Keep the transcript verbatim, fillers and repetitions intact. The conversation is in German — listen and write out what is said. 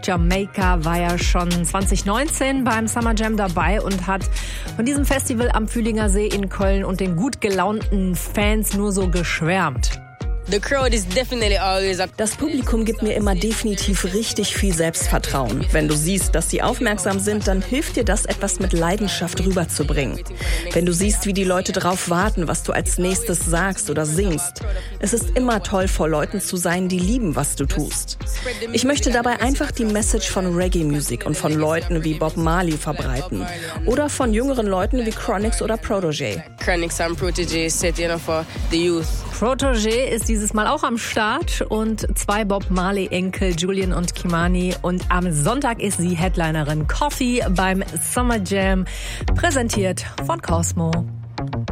Jamaica war ja schon zwanzig neunzehn beim Summer Jam dabei und hat von diesem Festival am Fühlinger See in Köln und den gut gelaunten Fans nur so geschwärmt. Das Publikum gibt mir immer definitiv richtig viel Selbstvertrauen. Wenn du siehst, dass sie aufmerksam sind, dann hilft dir das, etwas mit Leidenschaft rüberzubringen. Wenn du siehst, wie die Leute drauf warten, was du als nächstes sagst oder singst. Es ist immer toll, vor Leuten zu sein, die lieben, was du tust. Ich möchte dabei einfach die Message von Reggae-Musik und von Leuten wie Bob Marley verbreiten. Oder von jüngeren Leuten wie Chronixx oder Protoje. Chronixx and Protoje set, you know, for the youth. Protoje ist dieses Mal auch am Start und zwei Bob Marley-Enkel, Julian und Kimani. Und am Sonntag ist sie Headlinerin Coffee beim Summer Jam, präsentiert von Cosmo.